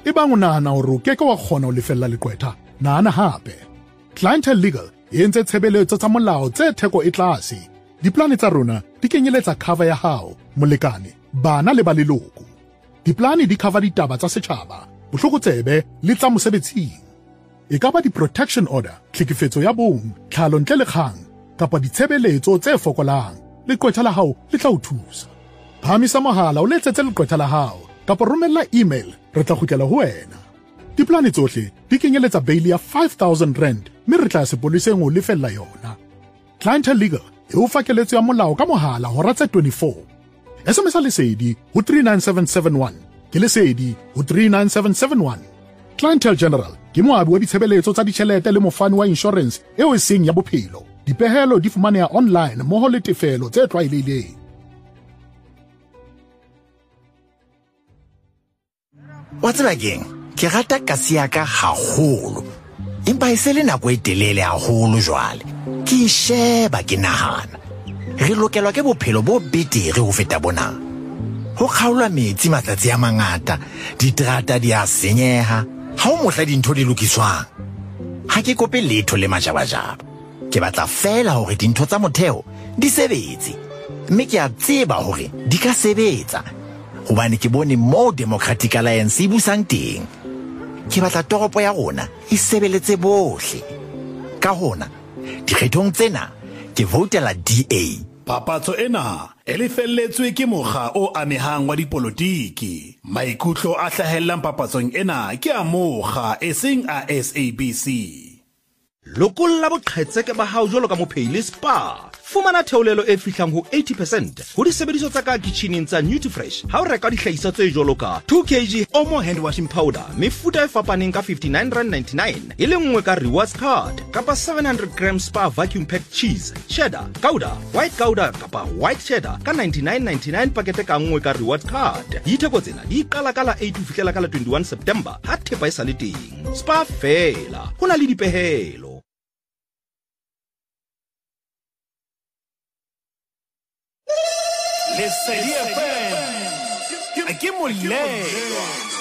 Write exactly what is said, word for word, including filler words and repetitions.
e bang o nahana hore o keke wa kgona ho lefella leqwetha, nahana hape. Clientele Legal e entse tshebeletso tsa molao tse theko e tlase. Diplane tsa rona di kenyeletsa cover ya hao, molekane, bana le ba leloko. Diplane di cover ditaba tsa setjhaba, bohlokotsebe le tsa mosebetsing. E ka ba di-protection order, tlhekefetso ya bong, tlhalo ntle le kgang, kapa ditshebeletso tse fokolang, leqwetha la hao le tla o thusa. Phamisa mohala o letsetse leqwetha la hao, kapa romella email, re tla kgutlela ho wena. Diplane tsohle di kenyeletsa bail ya five thousand rand, mme re tla sepoleseng ho lefella yona. Clientele Legal e o fa keletso ya molao ka mohala hora tse twenty-four. S M S lesedi ho three nine seven seven one, ke lesedi ho three nine seven seven one. Clientele General ke moabi wa ditshebeletso tsa ditjhelete le mofani wa insurance eo e seng ya bophelo. Dipehelo di fumaneha online mmoho le tefelo tse tlwaelehileng. Wa tseba keng? Ke rata kasi ya ka haholo. Empa e se le nako e telele haholo jwale. Ke sheba ke nahana. Re lokelwa ke bophelo bo betere ho feta bona. Ho kgaolwa metsi matsatsi a mangata, diterata di a senyeha, ha o mohla dintho di lokiswang. Ha ke kope letho le majabajaba. Ke batla fela hore dintho tsa motheo di sebetse. Mme ke a tseba hore di ka sebetsa. Hobane ke bone mo Democratic Alliance e busang teng. Ke batla toropo ya rona e sebeletse bohle. Ka hona, dikgethong tsena ke votela D A. Papatso ena e lefelletswe ke mokga o amehang wa dipolotiki. Maikutlo a hlahellang papatsong ena ke a mokga e seng a S A B C. Lokolla boqhetseke ba hao jwalo ka mophei le spa. Fumana theolelo e fihlang ho eighty percent ho disebediswa tsa ka kitcheneng tsa Nutrifresh. Ha o reka dihlahiswa tse jwalo ka two kilograms Omo hand washing powder, mefuta e fapaneng ka fifty-nine rand ninety-nine, e le nngwe ka rewards card, kapa seven hundred grams Spa vacuum packed cheese, cheddar, gouda, white gouda kapa white cheddar ka ninety-nine ninety-nine pakete ka nngwe ka rewards card. Ditheko tsena di qala ka la eight ho fihlela ka la twenty-one September ha thepa e sa le teng. Spa fela, ho na le dipehelo. Lesedi F M, ke moleng.